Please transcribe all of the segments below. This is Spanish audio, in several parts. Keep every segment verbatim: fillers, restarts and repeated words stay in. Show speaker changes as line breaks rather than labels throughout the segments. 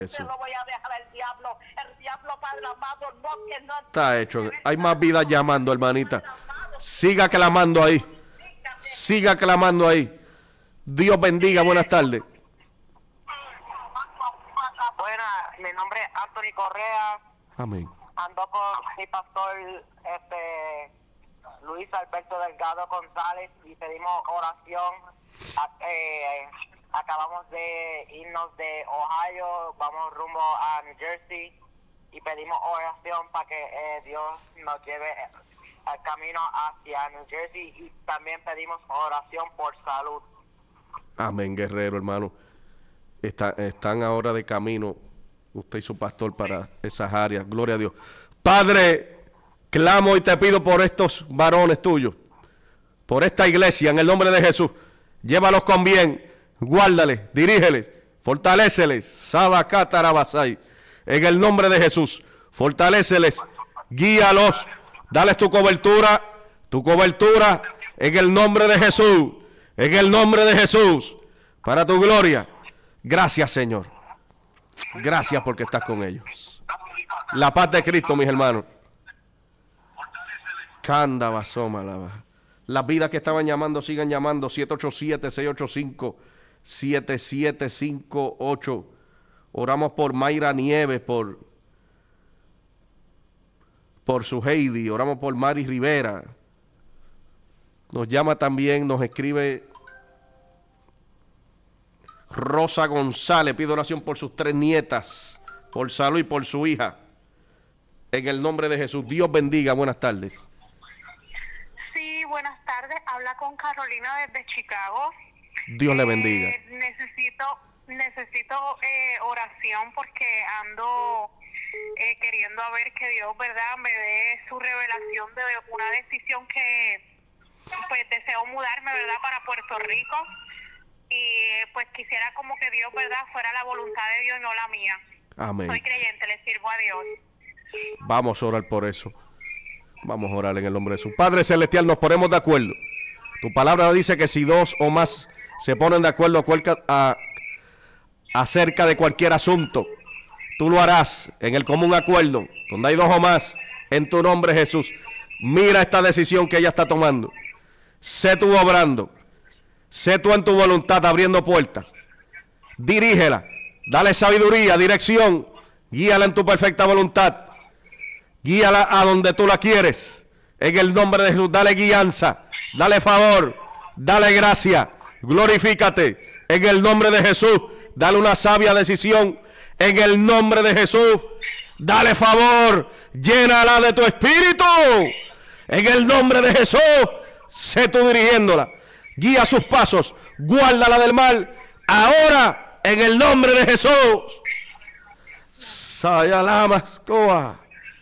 Eso.
lo voy a dejar al diablo. El diablo, Padre amado, no que no.
Está hecho. Hay más vidas llamando, hermanita. Siga clamando ahí. Siga clamando ahí. Dios bendiga. Buenas tardes.
Buenas, mi nombre es Anthony Correa.
Amén.
Ando con mi pastor, este, Luis Alberto Delgado González, y pedimos oración. A- eh, acabamos de irnos de Ohio, vamos rumbo a New Jersey y pedimos oración para que eh, Dios nos lleve al camino hacia New Jersey, y también pedimos oración por salud.
Amén, guerrero, hermano. Está, están ahora de camino, usted y su pastor, para esas áreas. Gloria a Dios. Padre, clamo y te pido por estos varones tuyos, por esta iglesia, en el nombre de Jesús. Llévalos con bien, guárdales, dirígeles, fortaléceles. Sabacatarabasai. En el nombre de Jesús, fortaléceles, guíalos, dales tu cobertura, tu cobertura, en el nombre de Jesús, en el nombre de Jesús, para tu gloria. Gracias, Señor. Gracias porque estás con ellos. La paz de Cristo, mis hermanos. Canda basoma la baja. Las vidas que estaban llamando, sigan llamando. siete ocho siete, seis ocho cinco, siete siete cinco ocho. Oramos por Mayra Nieves, por, por su Heidi. Oramos por Mari Rivera. Nos llama también, nos escribe Rosa González. Pido oración por sus tres nietas, por salud y por su hija. En el nombre de Jesús. Dios bendiga. Buenas tardes.
Sí, buenas tardes. Habla con Carolina desde Chicago.
Dios le bendiga.
Eh, necesito necesito eh, oración porque ando eh, queriendo a ver que Dios, ¿verdad?, me dé su revelación de una decisión que, pues, deseo mudarme, ¿verdad?, para Puerto Rico. Y pues quisiera como que Dios, ¿verdad?, fuera la voluntad de Dios, no la mía.
Amén.
Soy creyente, le sirvo a Dios.
Vamos a orar por eso. Vamos a orar en el nombre de Jesús. Padre Celestial, nos ponemos de acuerdo. Tu palabra dice que si dos o más se ponen de acuerdo a, acerca de cualquier asunto, tú lo harás en el común acuerdo, donde hay dos o más, en tu nombre, Jesús. Mira esta decisión que ella está tomando. Sé tú obrando. Sé tú en tu voluntad abriendo puertas. Dirígela. Dale sabiduría, dirección. Guíala en tu perfecta voluntad. Guíala a donde tú la quieres. En el nombre de Jesús, dale guianza, dale favor, dale gracia. Glorifícate. En el nombre de Jesús, dale una sabia decisión. En el nombre de Jesús, dale favor. Llénala de tu espíritu. En el nombre de Jesús, sé tú dirigiéndola. Guía sus pasos. Guárdala del mal. Ahora, en el nombre de Jesús. Sayalamas coa.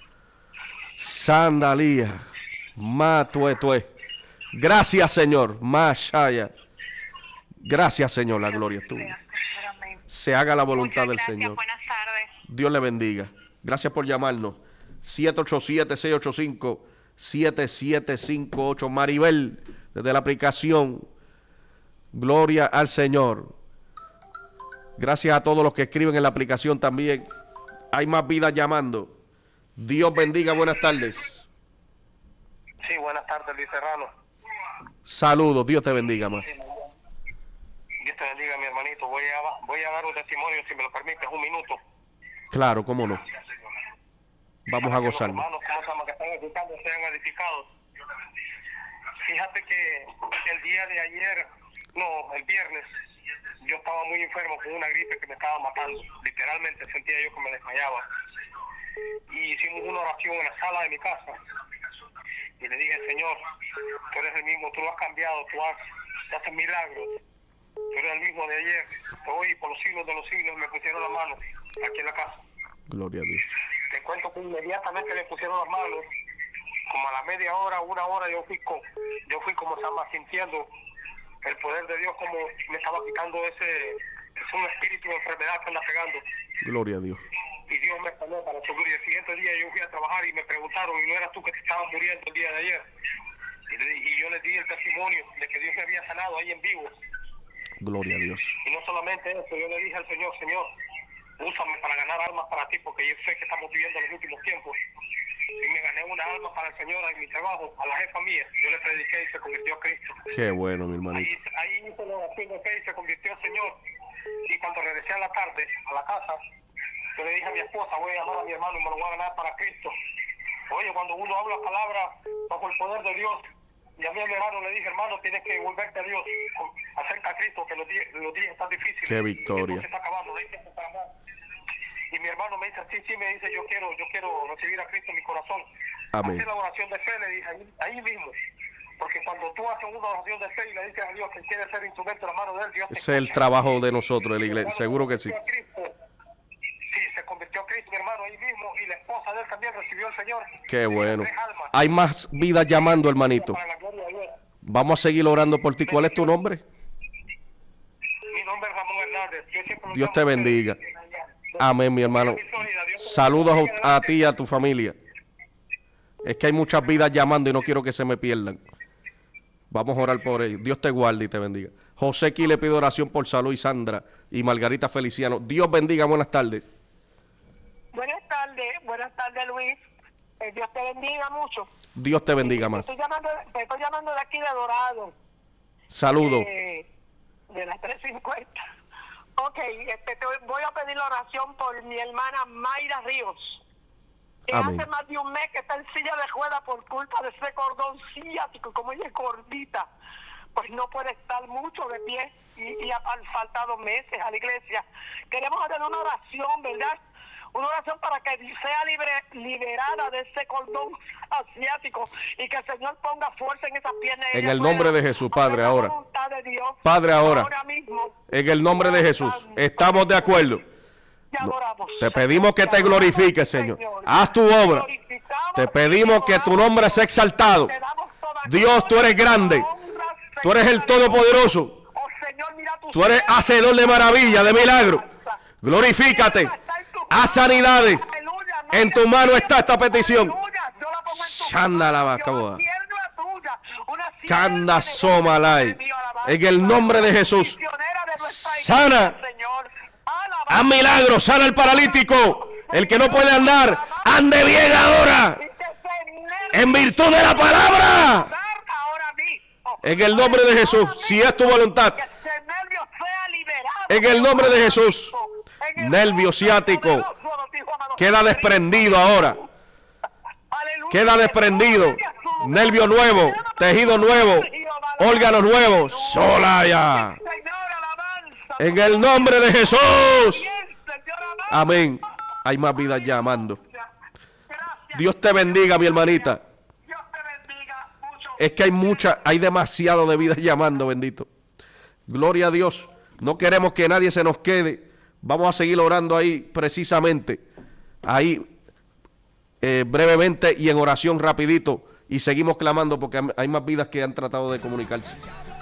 Sandalía, Matuetue. Gracias, Señor. Mashaya. Gracias, Señor. La gloria es tuya. Se haga la voluntad
Muchas
del
gracias,
Señor.
buenas tardes.
Dios le bendiga. Gracias por llamarnos. siete ocho siete, seis ocho cinco, siete siete cinco ocho. Maribel, desde la aplicación. Gloria al Señor. Gracias a todos los que escriben en la aplicación también. Hay más vidas llamando. Dios bendiga, buenas tardes.
Sí, buenas tardes, Luis Serrano.
Saludos, Dios te bendiga más.
Dios te bendiga, mi hermanito. Voy a, voy a dar un testimonio, si me lo permites, un minuto.
Claro, cómo no. Vamos a
Para que
gozarnos.
los hermanos, ¿cómo se llama?, que están escuchando sean edificados. Fíjate que el día de ayer, no, el viernes, yo estaba muy enfermo con una gripe que me estaba matando. Literalmente sentía yo que me desmayaba. Y hicimos una oración en la sala de mi casa. Y le dije, Señor, tú eres el mismo, tú lo has cambiado, tú, has, tú haces milagros. Tú eres el mismo de ayer, hoy, por los siglos de los siglos, me pusieron la mano aquí en la casa.
Gloria a Dios.
Te cuento que inmediatamente le pusieron las manos, como a la media hora, una hora, yo fui, con, yo fui como estaba sintiendo el poder de Dios, como me estaba quitando ese, es un espíritu de enfermedad que anda pegando.
Gloria a Dios.
Y Dios me sanó para su gloria. El siguiente día yo fui a trabajar y me preguntaron, ¿y no eras tú que te estabas muriendo el día de ayer? Y, le, y yo les di el testimonio de que Dios me había sanado ahí en vivo.
Gloria a Dios.
Y no solamente eso, yo le dije al Señor, Señor, úsame para ganar almas para ti, porque yo sé que estamos viviendo los últimos tiempos. Y me gané una alma para el Señor en mi trabajo, a la jefa mía. Yo le prediqué y se convirtió a Cristo.
Qué bueno, mi hermanito.
Ahí, ahí hice la oración de fe y se convirtió al Señor. Y cuando regresé a la tarde, a la casa, yo le dije a mi esposa, voy a llamar a mi hermano y me lo voy a ganar para Cristo. Oye, cuando uno habla palabras bajo el poder de Dios, y a mí a mi hermano le dije, hermano, tienes que volverte a Dios, acerca a Cristo, que los días, los días están difíciles.
Qué victoria.
Se está acabando, no hay tiempo para más. Y mi hermano me dice, sí, sí, me dice, yo quiero, yo quiero recibir a Cristo en mi corazón.
Amén.
Hacer la oración de fe, le dije, ahí, ahí mismo. Porque cuando tú haces una oración de fe y le dices a Dios que quiere ser instrumento en la mano de Él, Dios te
Ese es el
escucha.
trabajo de nosotros, de la iglesia.
Hermano,
Seguro que sí.
se convirtió a Cristo. Sí, se convirtió a Cristo, mi hermano, ahí mismo. Y la esposa de él también recibió al Señor.
Qué bueno.
Tres almas.
Hay más vidas llamando, hermanito.
Para la gloria de Dios.
Vamos a seguir orando por ti. ¿Cuál es tu nombre?
Mi nombre es Ramón Hernández. Yo siempre lo
Dios
llamo
te
a
bendiga.
ustedes.
Amén, mi hermano. Saludos a, a ti y a tu familia. Es que hay muchas vidas llamando y no quiero que se me pierdan. Vamos a orar por ellos. Dios te guarde y te bendiga. José aquí le pido oración por salud y Sandra y Margarita Feliciano. Dios bendiga, buenas tardes.
Buenas tardes, buenas tardes, Luis. Eh, Dios te bendiga mucho.
Dios te bendiga más.
Te estoy llamando, te estoy llamando de aquí de Dorado.
Saludos.
Eh, de las tres cincuenta. Ok, este, te voy a pedir la oración por mi hermana Mayra Ríos. Que
Amén.
hace más de un mes que está en silla de ruedas por culpa de ese cordón ciático, como ella es gordita, pues no puede estar mucho de pie y, y ha faltado meses a la iglesia. Queremos hacer una oración, ¿verdad? Una oración para que sea libre, liberada de ese cordón asiático y que el Señor ponga fuerza en esas piernas.
En el nombre de Jesús, Padre, ahora.
De Dios,
Padre, ahora.
ahora mismo.
En el nombre de Jesús. Estamos de acuerdo. No, te pedimos que te glorifiques, Señor. Haz tu obra. Te pedimos que tu nombre sea exaltado. Dios, tú eres grande. Tú eres el Todopoderoso. Tú eres hacedor de maravilla, de milagro. Glorifícate. Haz sanidades. En tu mano está esta petición. Shanda la vaca. Kanda somalai. En el nombre de Jesús. Sana. Haz milagros. Sana el paralítico. El que no puede andar. Ande bien ahora. En virtud de la palabra. En el nombre de Jesús. Si es tu voluntad. En el nombre de Jesús. Nervio ciático. Queda desprendido ahora. Queda desprendido. Nervio nuevo. Tejido nuevo. Órganos nuevos. Solaya. En el nombre de Jesús. Amén. Hay más vidas llamando. Dios te bendiga, mi hermanita. Es que hay mucha, hay demasiado de vidas llamando, bendito. Gloria a Dios. No queremos que nadie se nos quede. Vamos a seguir orando ahí precisamente. Ahí eh, brevemente y en oración rapidito. Y seguimos clamando porque hay más vidas que han tratado de comunicarse.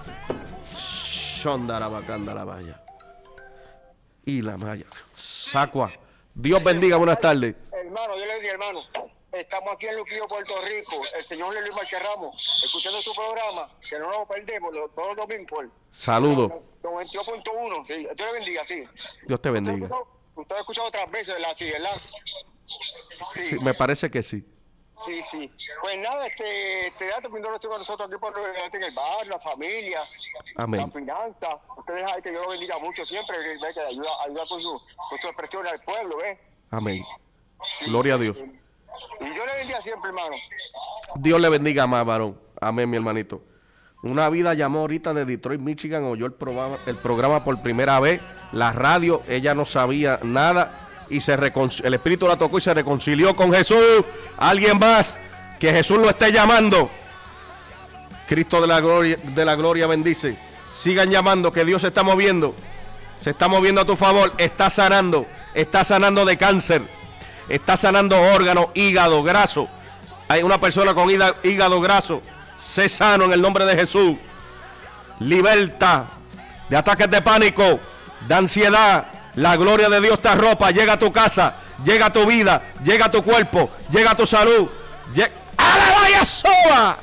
Shonda bacanda la valla. Y la malla. Sacua. Dios bendiga, buenas tardes.
Hermano, yo le digo, hermano, estamos aquí en Luquillo, Puerto Rico. El señor Luis Márquez Ramos, escuchando su programa, que no nos perdemos los, todos los domingos.
Saludos.
noventa y dos punto uno, sí. Dios le bendiga, sí.
Dios te bendiga.
Usted, usted ha escuchado otras veces, ¿verdad? Sí, ¿verdad? Sí.
Sí, me parece que sí.
Sí, sí. Pues nada, este, este dato primero estoy con nosotros aquí por en el barrio, la familia,
Amén.
la finanza. Ustedes hay que Dios lo bendiga mucho siempre, que, que ayuda, ayuda con su, con su expresión al pueblo, ¿ves?
Amén.
Sí.
Gloria a Dios.
Y yo le bendiga siempre, hermano.
Dios le bendiga más, varón. Amén, mi hermanito. Una vida llamó ahorita de Detroit, Michigan, oyó el programa, el programa por primera vez, la radio, ella no sabía nada y se el Espíritu la tocó y se reconcilió con Jesús. Alguien más, que Jesús lo esté llamando. Cristo de la gloria, de la gloria bendice. Sigan llamando, que Dios se está moviendo. Se está moviendo a tu favor, está sanando, está sanando de cáncer, está sanando órganos, hígado, graso. Hay una persona con hígado graso, sé sano en el nombre de Jesús. Libertad de ataques de pánico, de ansiedad. La gloria de Dios te arropa, llega a tu casa, llega a tu vida, llega a tu cuerpo, llega a tu salud. Llega... ¡A la vaya sola!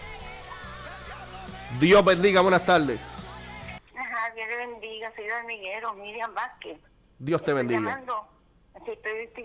Dios bendiga, buenas tardes.
Ajá, Dios le bendiga, soy de Hormiguero, Miriam Vázquez.
Dios te bendiga.
Llamando, sí, estoy